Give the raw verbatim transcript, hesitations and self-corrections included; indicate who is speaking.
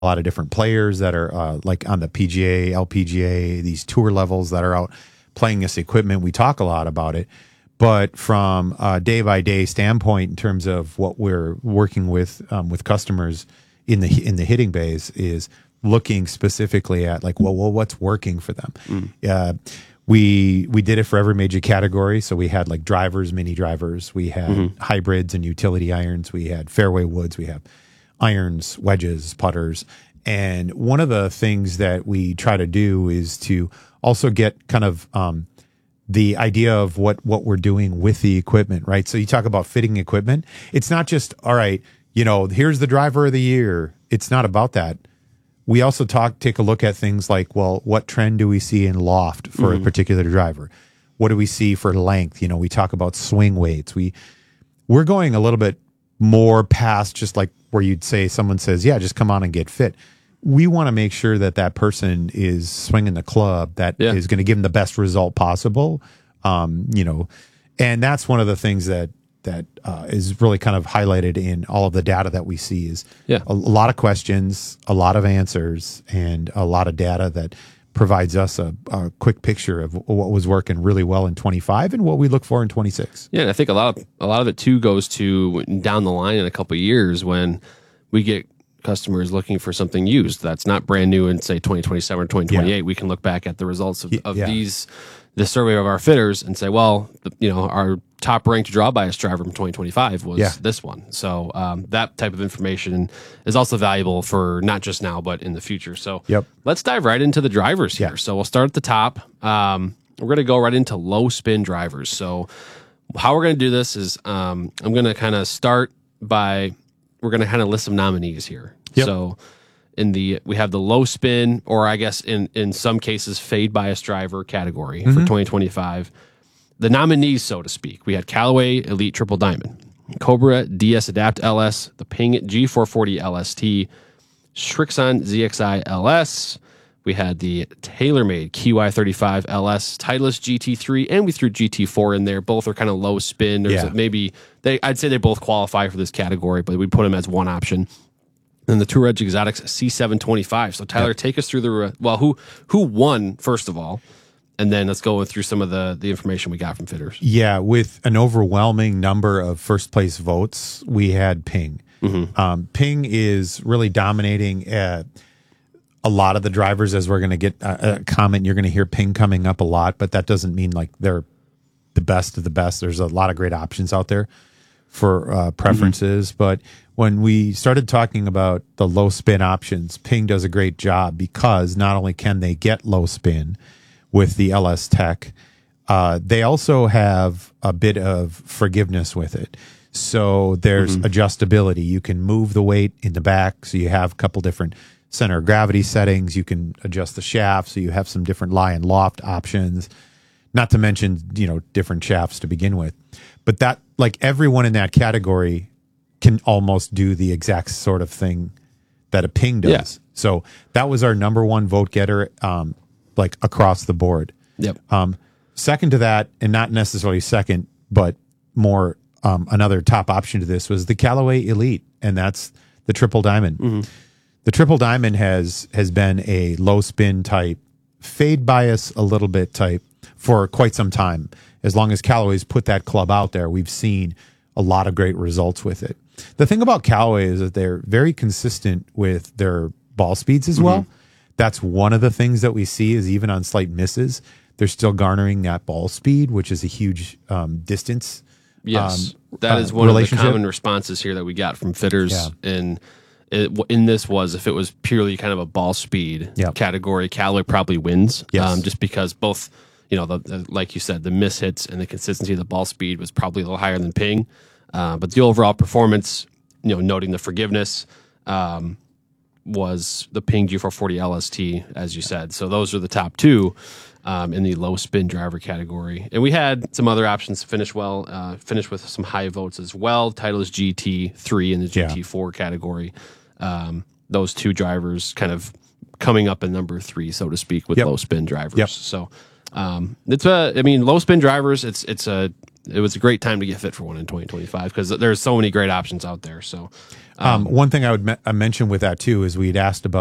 Speaker 1: a lot of different players that are uh, like on the P G A, L P G A, these tour levels that are out playing this equipment. We talk a lot about it, but from a day by day standpoint, in terms of what we're working with um, with customers in the in the hitting bays, is looking specifically at like, well, well what's working for them. Mm. Uh, we we did it for every major category. So we had like drivers, mini drivers, we had mm-hmm. hybrids and utility irons, we had fairway woods, we have irons, wedges, putters. And one of the things that we try to do is to also get kind of um, the idea of what, what we're doing with the equipment, right? So you talk about fitting equipment. It's not just, all right, you know, here's the driver of the year. It's not about that. We also talk, take a look at things like, well, what trend do we see in loft for mm-hmm. a particular driver? What do we see for length? You know, we talk about swing weights. We, we're going a little bit more past just like where you'd say someone says, yeah, just come on and get fit. We want to make sure that that person is swinging the club that yeah. is going to give them the best result possible. Um, you know, and that's one of the things that, that uh, is really kind of highlighted in all of the data that we see is yeah. a, a lot of questions, a lot of answers, and a lot of data that provides us a, a quick picture of what was working really well in twenty-five and what we look for in twenty-six.
Speaker 2: Yeah, and I think a lot of a lot of it too goes to down the line in a couple of years when we get customers looking for something used that's not brand new in say twenty twenty-seven or twenty twenty-eight. Yeah. We can look back at the results of, of yeah. these the survey of our fitters and say, well, you know, our top ranked draw bias driver from twenty twenty-five was yeah. this one. So um, that type of information is also valuable for not just now, but in the future. So
Speaker 1: yep.
Speaker 2: let's dive right into the drivers here. Yeah. So we'll start at the top. Um, we're going to go right into low spin drivers. So how we're going to do this is um, I'm going to kind of start by, we're going to kind of list some nominees here. Yep. So in the, we have the low spin, or I guess in, in some cases, fade bias driver category mm-hmm. for twenty twenty-five. The nominees, so to speak, we had Callaway Elite Triple Diamond, Cobra D S Adapt L S, the Ping G four forty L S T, Srixon Z X I L S. We had the TaylorMade Q I thirty-five L S, Titleist G T three, and we threw G T four in there. Both are kind of low spin. There's yeah. maybe they, I'd say they both qualify for this category, but we put them as one option. Then the Tour Edge Exotics C seven twenty-five. So Tyler, yep. take us through the well. Who who won first of all, and then let's go through some of the the information we got from fitters.
Speaker 1: Yeah, with an overwhelming number of first place votes, we had Ping. Mm-hmm. Um, Ping is really dominating uh, a lot of the drivers. As we're going to get a, a comment, you're going to hear Ping coming up a lot, but that doesn't mean like they're the best of the best. There's a lot of great options out there for uh, preferences, mm-hmm. but when we started talking about the low spin options, Ping does a great job because not only can they get low spin with the L S Tech, uh, they also have a bit of forgiveness with it. So there's mm-hmm. adjustability. You can move the weight in the back, so you have a couple different center of gravity settings. You can adjust the shaft, so you have some different lie and loft options. Not to mention, you know, different shafts to begin with. But that, like everyone in that category, can almost do the exact sort of thing that a Ping does. Yeah. So that was our number one vote getter, um, like across the board.
Speaker 2: Yep.
Speaker 1: Um, second to that, and not necessarily second, but more um, another top option to this was the Callaway Elite, and that's the Triple Diamond. Mm-hmm. The Triple Diamond has has been a low spin type, fade bias a little bit type for quite some time. As long as Callaway's put that club out there, we've seen a lot of great results with it. The thing about Callaway is that they're very consistent with their ball speeds as well. Mm-hmm. That's one of the things that we see is even on slight misses, they're still garnering that ball speed, which is a huge um, distance.
Speaker 2: Yes,
Speaker 1: um,
Speaker 2: that uh, is one of the common responses here that we got from fitters. Yeah. And it, in this was if it was purely kind of a ball speed yep. category, Callaway probably wins.
Speaker 1: Yes.
Speaker 2: Um, just because both, you know, the, the, like you said, the miss hits and the consistency of the ball speed was probably a little higher than Ping. Uh, but the overall performance, you know, noting the forgiveness, um, was the Ping G four forty L S T, as you said. So those are the top two um, in the low spin driver category. And we had some other options to finish well, uh, finish with some high votes as well. Titleist G T three in the G T four yeah. category. Um, those two drivers kind of coming up in number three, so to speak, with yep. low spin drivers.
Speaker 1: Yep.
Speaker 2: So um, it's a, I mean, low spin drivers, it's, it's a, it was a great time to get fit for one in twenty twenty-five because there's so many great options out there. So,
Speaker 1: um, um, one thing I would me- mention with that too is we'd asked about